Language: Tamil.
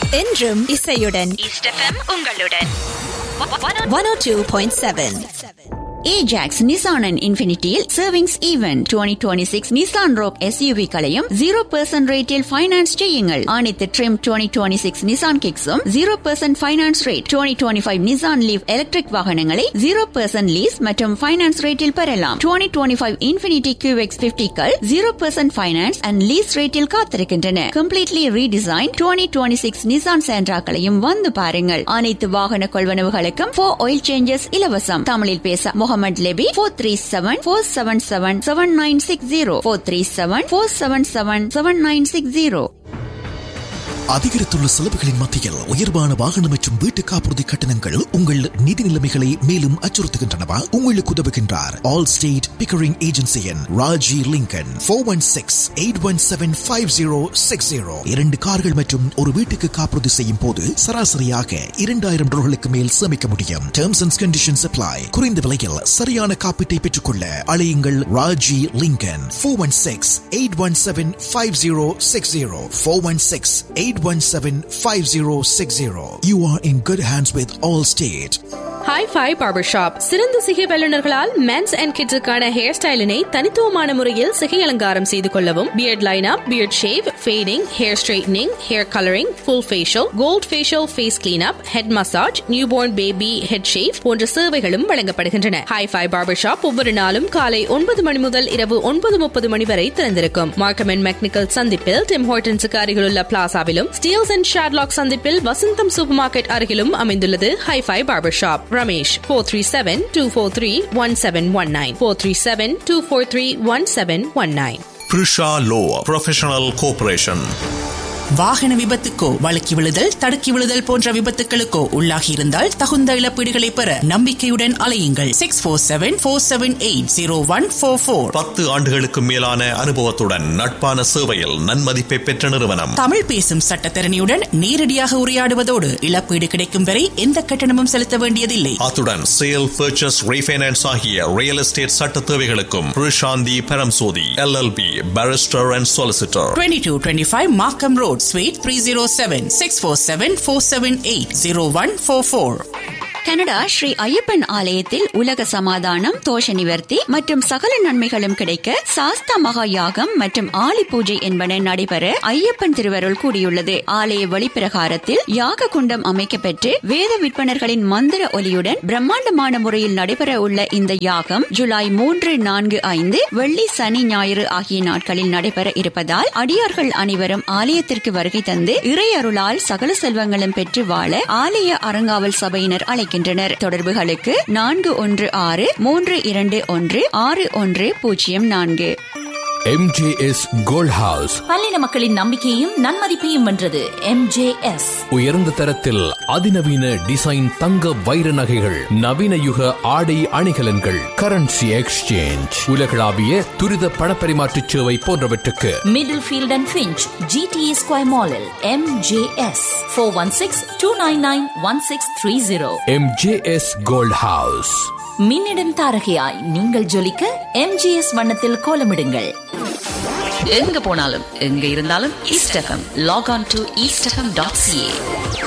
என்றும் இசையுடன் ஈஸ்ட் எஃப்எம் உங்களுடன் 102.7. Ajax Nissan and Infinityயில் Savings Event 2026 Nissan Rogue SUV களையும் 0% ரேட்டில் ஃபைனான்ஸ் செய்யுங்கள். அனைத்து Trim 2026 Nissan Kicks-உம் 0% finance rate. 2025 Nissan Leaf electric வாகனங்களை 0% லீஸ் மற்றும் ஃபைனான்ஸ் ரேட்டில் பெறலாம். 2025 Infinity QX50கள் 0% ஃபைனான்ஸ் அண்ட் லீஸ் ரேட்டில் காத்திருக்கின்றன. Completely redesigned 2026 Nissan Sentra-களையும் வந்து பாருங்கள். அனைத்து வாகன கொள்வனவுகளுக்கும் 4 oil changes இலவசம். தமிழில் பேச முகமது லெபி 437-477-7960 437-477-7960. அதிகரித்துள்ள செலவுகளின் மத்தியில் உயர்வான வாகனம் மற்றும் வீட்டு காப்புறுதி கட்டணங்கள் உங்கள் நிதி நிலைமைகளை மேலும் அச்சுறுத்துகின்றனவா? உங்களுக்கு உதவுகின்றார் all state Pickering ஏஜென்சியின் Raji Lincoln. 416-817-5060. 2 கார்கள் மற்றும் ஒரு வீட்டுக்கு காப்புறுதி செய்யும் போது சராசரியாக $2,000 மேல் சேமிக்க முடியும். Terms and conditions apply. குறைந்த விலையில் சரியான காப்பீட்டை பெற்றுக்கொள்ள அழையுங்கள் Raji Lincoln. 416-817-5060. 416-817-5060. You are in good hands with Allstate. Hi-Fi Barber Shop. சிறந்த சிகை வல்லுநர்களால் மென்ஸ் அண்ட் கிட்ஸுக்கான ஹேர் ஸ்டைலினை தனித்துவமான முறையில் சிகை அலங்காரம் செய்து கொள்ளவும், beard lineup, beard shave, fading, hair straightening, hair colouring, full facial, gold facial, face cleanup, head massage, newborn baby head shave போன்ற சேவைகளும் வழங்கப்படுகின்றன. Hi-Fi Barber Shop ஒவ்வொரு நாளும் காலை 9 மணி முதல் இரவு 9:30 மணி வரை திறந்திருக்கும். மார்க்கம் அண்ட் மெக்னிக்கல் சந்திப்பில் டிம் ஹார்டன்ஸுக்கு அருகிலுள்ள பிளாசாவிலும், ஸ்டீல்ஸ் அண்ட் ஷாட்லாக் சந்திப்பில் வசந்தம் சூப்பர் மார்க்கெட் அருகிலும் அமைந்துள்ளது Hi-Fi Barber Shop. Ramesh 437-243-1719 437-243-1719. Prisha Law Professional Corporation. வாகன விபத்துக்கோ, வழுக்கி விழுதல், தடுக்கி விழுதல் போன்ற விபத்துகளுக்கோ உள்ளாகி இருந்தால் தகுந்த இழப்பீடுகளை பெற நம்பிக்கையுடன் அலையுங்கள். 647-478-0144. 10 ஆண்டுகளுக்கு மேலான அனுபவத்துடன் நட்பான சேவையில் நன்மதிப்பை பெற்ற நிறுவனம். தமிழ் பேசும் சட்டத்தரணியுடன் நேரடியாக உரையாடுவதோடு இழப்பீடு கிடைக்கும் வரை எந்த கட்டணமும் செலுத்த வேண்டியதில்லை. அத்துடன் சேல், பர்ச்சேஸ், ரீஃபைனான்ஸ் ஆகிய ரியல் எஸ்டேட் சட்ட தேவைகளுக்கும் Prishanthi Paramsothy LLB barrister and solicitor. 2225 மார்க்கம் road, Suite 307, 647-478-0144. Canada Sri Ayyappan ஆலயத்தில் உலக சமாதானம், தோஷ நிவர்த்தி மற்றும் சகல நன்மைகளும் கிடைக்க சாஸ்தா மகா யாகம் மற்றும் ஆலி பூஜை என்பன நடைபெற ஐயப்பன் திருவருள் கூடியுள்ளது. ஆலய வழிப்பிரகாரத்தில் யாக குண்டம் அமைக்கப்பெற்று வேத விற்பனர்களின் மந்திர ஒலியுடன் பிரம்மாண்டமான முறையில் நடைபெற உள்ள இந்த யாகம் ஜூலை 3, 4, 5 வெள்ளி, சனி, ஞாயிறு ஆகிய நாட்களில் நடைபெற இருப்பதால் அடியார்கள் அனைவரும் ஆலயத்திற்கு வருகை தந்து இறையருளால் சகல செல்வங்களும் பெற்று வாழ ஆலய அறங்காவல் சபையினர் அழைக்கின்றனர். தொடர்புகளுக்கு 416-321-6104. MJS Gold House பல்லின மக்களின் நம்பிக்கையும் நன்மதிப்பையும் வென்றது. MJS உயர்ந்த தரத்தில் அதிநவீன டிசைன் தங்க வைர நகைகள், நவீன யுக ஆடை அணிகலன்கள், கரன்சி எக்ஸ்சேஞ்ச், உலகளாவிய துரித பணப்பரிமாற்ற சேவை போன்றவற்றுக்கு middle field and Finch GTA square மாலில் MJS 416-299-1630. MJS Gold House. மின்னிடம் தாரகையாய் நீங்கள் ஜொலிக்க MJS வண்ணத்தில் கோலமிடுங்கள். எங்க போனாலும் எங்க இருந்தாலும் east FM. Lock on to eastfm.ca.